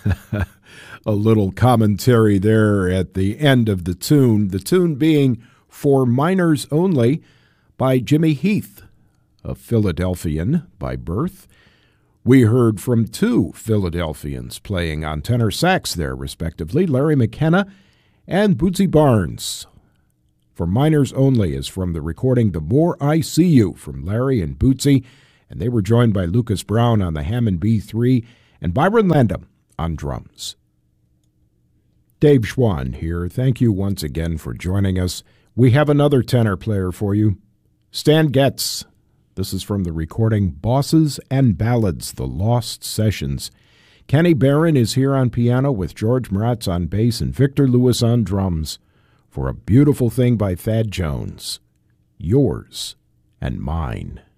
A little commentary there at the end of the tune being For Minors Only by Jimmy Heath, a Philadelphian by birth. We heard from two Philadelphians playing on tenor sax there, respectively, Larry McKenna and Bootsy Barnes. For Minors Only is from the recording The More I See You from Larry and Bootsy, and they were joined by Lucas Brown on the Hammond B3 and Byron Landam on drums. Dave Schwann here. Thank you once again for joining us. We have another tenor player for you, Stan Getz. This is from the recording Bosses and Ballads, The Lost Sessions. Kenny Barron is here on piano with George Maratz on bass and Victor Lewis on drums for a beautiful thing by Thad Jones, Yours and Mine.